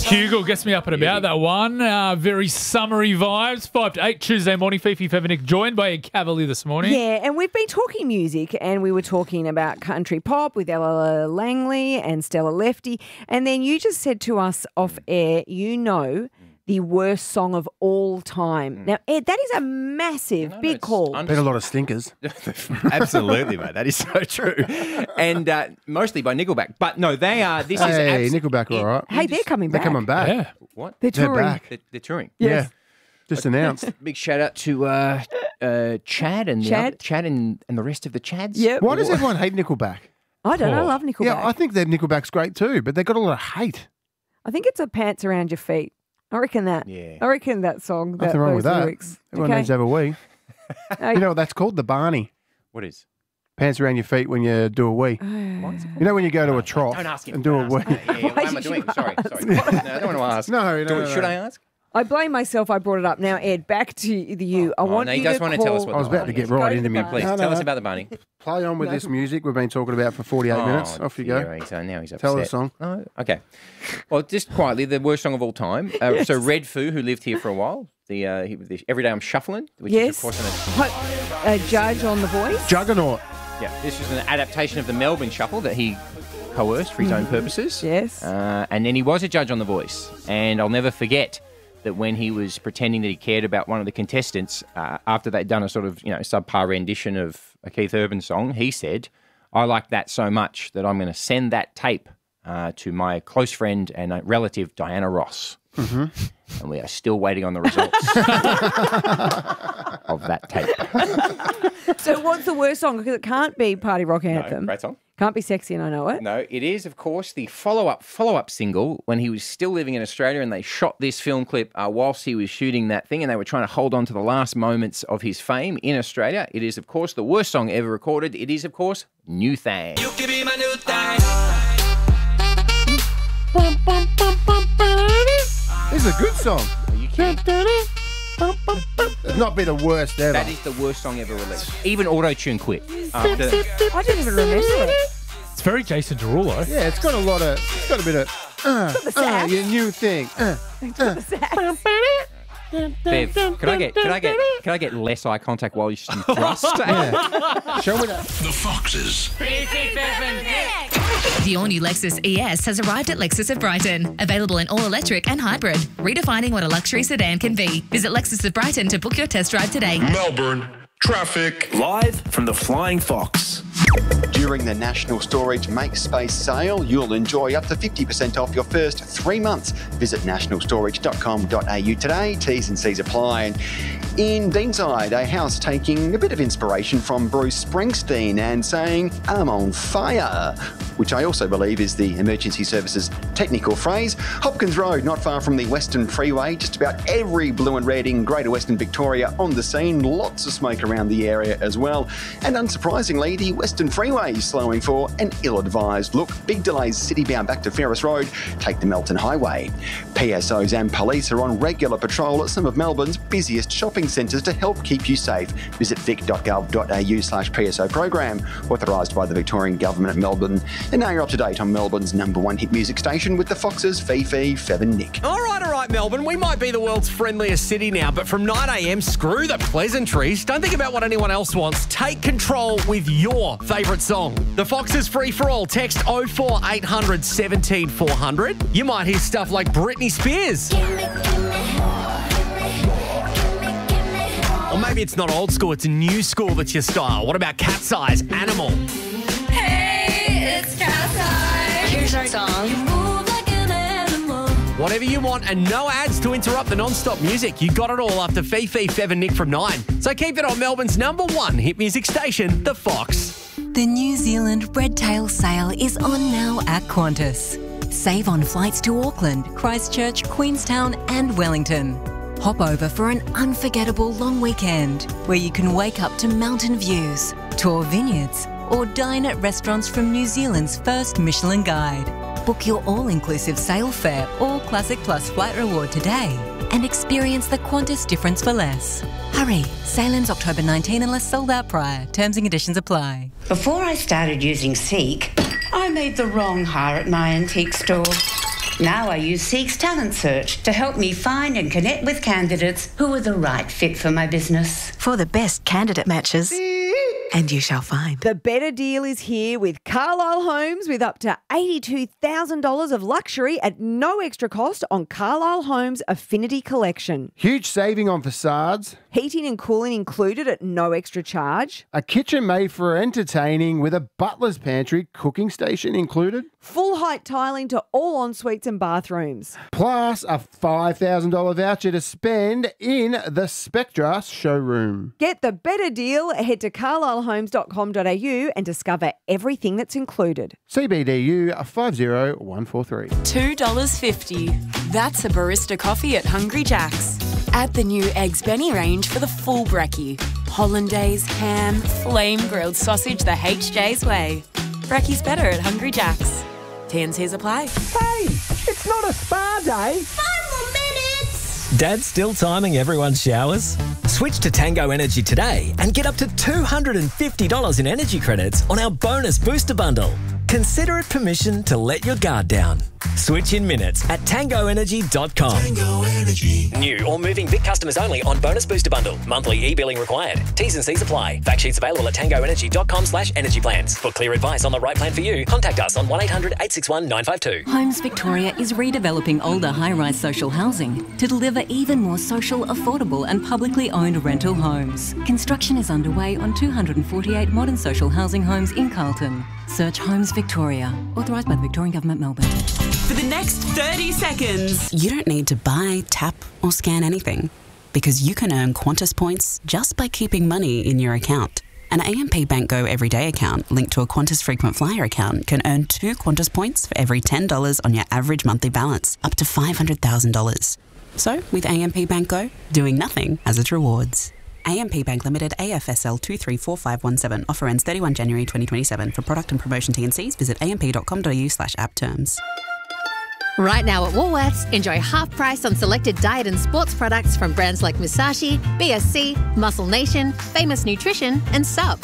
Hugo gets me up and about, that one. Very summery vibes. 5 to 8 Tuesday morning. Fifi Fevenik joined by a Cavalier this morning. Yeah, and we've been talking music, and we were talking about country pop with Ella Langley and Stella Lefty, and then you just said to us off air, the worst song of all time. Now, Ed, that is a massive, big call. Been a lot of stinkers. Absolutely, mate. That is so true. And mostly by Nickelback. But no, they are. This Hey, is Nickelback, all right. Hey, they're coming back. They're coming back. Yeah. What? They're touring. back. They're touring. Yes. Yeah. Just announced. Big shout out to Chad and Chad and the rest of the Chads. Yep. Why does everyone hate Nickelback? I don't know. I love Nickelback. Yeah, I think that Nickelback's great too, but they got a lot of hate. I think it's a pants around your feet. I reckon that. Yeah. I reckon that song. Nothing wrong with that. Lyrics. Everyone needs to have a wee. You know what that's called? The Barney. What is? Pants around your feet when you do a wee. You know when you go to a trough Don't ask him. and do a wee? What am I doing? Sorry. No, I don't want to ask. No. Should I ask? I blame myself. I brought it up. Now, Ed, back to you. I want no, you he does to want to call. tell us what I was the about to Barney get is. right Go to into the me. Barney. Please, No, tell no. us about the Barney. Play on with this music we've been talking about for 48 minutes. Off you go. So now he's upset. Tell the song. Oh, okay. Well, just quietly, the worst song of all time. So Red Foo, who lived here for a while, the Every Day I'm Shuffling, which is, of course, a judge on The Voice. Juggernaut. this was an adaptation of the Melbourne Shuffle that he coerced for his own purposes. Yes. And then he was a judge on The Voice. And I'll never forget that when he was pretending that he cared about one of the contestants, after they'd done a sort of, subpar rendition of a Keith Urban song, he said, I like that so much that I'm going to send that tape to my close friend and relative, Diana Ross. Mm-hmm. And we are still waiting on the results of that tape. So what's the worst song? Because it can't be Party Rock Anthem. No, great song. Can't be Sexy and I Know It. No, it is, of course, the follow-up single when he was still living in Australia, and they shot this film clip whilst he was shooting that thing, and they were trying to hold on to the last moments of his fame in Australia. It is, of course, the worst song ever recorded. It is, of course, New Thang. You can be my new thing. This is a good song. Are you kidding? It'd not be the worst ever. That is the worst song ever released. Even Auto-Tune quit. I didn't even remember it. It's very Jason Derulo. Yeah, it's got a bit of your new thing. Bev, can I get less eye contact while you thrust? Yeah. Show me that. The Foxes. The all-new Lexus ES has arrived at Lexus of Brighton. Available in all-electric and hybrid. Redefining what a luxury sedan can be. Visit Lexus of Brighton to book your test drive today. Melbourne. Traffic. Live from the Flying Fox. During the National Storage Make Space sale, you'll enjoy up to 50% off your first 3 months. Visit nationalstorage.com.au today. T's and C's apply. And in Deanside, a house taking a bit of inspiration from Bruce Springsteen and saying, I'm on fire, which I also believe is the emergency services technical phrase. Hopkins Road, not far from the Western Freeway, just about every blue and red in Greater Western Victoria on the scene. Lots of smoke around the area as well. And unsurprisingly, the Western Freeway is slowing for an ill-advised look. Big delays city-bound back to Ferris Road. Take the Melton Highway. PSOs and police are on regular patrol at some of Melbourne's busiest shopping centres to help keep you safe. Visit vic.gov.au/PSO program, authorised by the Victorian Government at Melbourne. And now you're up to date on Melbourne's #1 hit music station with the Foxes, Fifi, Fev and Nick. All right, Melbourne. We might be the world's friendliest city now, but from 9 a.m, screw the pleasantries. Don't think about what anyone else wants. Take control with your favourite song. The Foxes free for all. Text 04800 17 400. You might hear stuff like Britney Spears. Or maybe it's not old school, it's new school that's your style. What about Cat's Eyes, Animal? Hey, it's Cat's Eyes. Here's our song. Whatever you want and no ads to interrupt the non-stop music. You got it all after Fifi, Fev and Nick from 9. So keep it on Melbourne's #1 hit music station, The Fox. The New Zealand Red Tail sale is on now at Qantas. Save on flights to Auckland, Christchurch, Queenstown and Wellington. Hop over for an unforgettable long weekend where you can wake up to mountain views, tour vineyards or dine at restaurants from New Zealand's first Michelin Guide. Book your all-inclusive sail fare or Classic Plus flight reward today and experience the Qantas difference for less. Hurry, sail ends October 19 unless sold out prior. Terms and conditions apply. Before I started using Seek, I made the wrong hire at my antique store. Now I use Seek's Talent Search to help me find and connect with candidates who are the right fit for my business. For the best candidate matches. And you shall find. The better deal is here with Carlisle Homes with up to $82,000 of luxury at no extra cost on Carlisle Homes Affinity Collection. Huge saving on facades. Heating and cooling included at no extra charge. A kitchen made for entertaining with a butler's pantry, cooking station included. Full height tiling to all en-suites and bathrooms. Plus a $5,000 voucher to spend in the Spectra showroom. Get the better deal. Head to carlislehomes.com.au and discover everything that's included. CBDU 50143. $2.50. That's a barista coffee at Hungry Jack's. Add the new Eggs Benny range for the full brekkie. Hollandaise, ham, flame grilled sausage the HJ's way. Brekkie's better at Hungry Jack's. T&Cs apply. Hey, it's not a spa day. 5 more minutes. Dad's still timing everyone's showers? Switch to Tango Energy today and get up to $250 in energy credits on our bonus booster bundle. Consider it permission to let your guard down. Switch in minutes at tangoenergy.com. Tango Energy. New or moving Vic customers only on bonus booster bundle. Monthly e-billing required. T's and C's apply. Fact sheets available at tangoenergy.com/energy plans. For clear advice on the right plan for you, contact us on 1-800-861-952. Homes Victoria is redeveloping older high-rise social housing to deliver even more social, affordable and publicly owned rental homes. Construction is underway on 248 modern social housing homes in Carlton. Search Homes Victoria, authorised by the Victorian Government, Melbourne. For the next 30 seconds. You don't need to buy, tap or scan anything because you can earn Qantas points just by keeping money in your account. An AMP Bank Go Everyday account linked to a Qantas Frequent Flyer account can earn 2 Qantas points for every $10 on your average monthly balance, up to $500,000. So, with AMP Bank Go, doing nothing has its rewards. AMP Bank Limited, AFSL 234517. Offer ends 31 January 2027. For product and promotion T&Cs, visit amp.com.au/app terms. Right now at Woolworths, enjoy half price on selected diet and sports products from brands like Musashi, BSC, Muscle Nation, Famous Nutrition and Sup.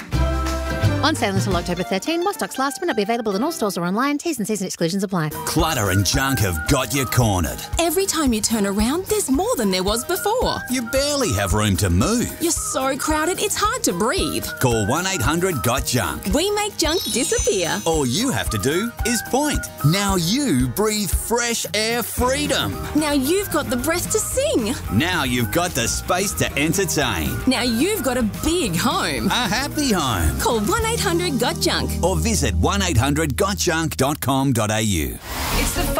On sale until October 13, while stocks last, may not be available in all stores or online. T's and C's and exclusions apply. Clutter and junk have got you cornered. Every time you turn around, there's more than there was before. You barely have room to move. You're so crowded, it's hard to breathe. Call 1-800-GOT-JUNK. We make junk disappear. All you have to do is point. Now you breathe fresh air freedom. Now you've got the breath to sing. Now you've got the space to entertain. Now you've got a big home. A happy home. Call 1-800-GOT-JUNK. Or visit 1-800-GOTJUNK.com.au. It's the